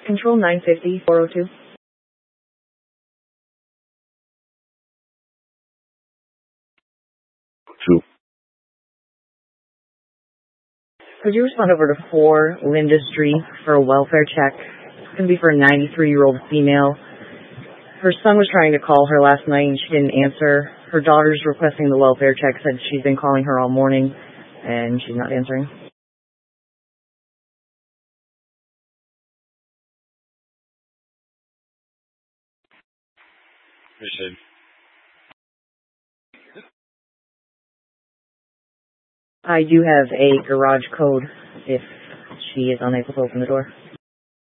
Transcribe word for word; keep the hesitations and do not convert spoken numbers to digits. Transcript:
Control nine fifty, four oh two. Two. Could you respond over to four Linda Street for a welfare check? It's going to be for a ninety-three-year-old female. Her son was trying to call her last night and she didn't answer. Her daughter's requesting the welfare check, said she's been calling her all morning and she's not answering. Appreciate it. I do have a garage code if she is unable to open the door.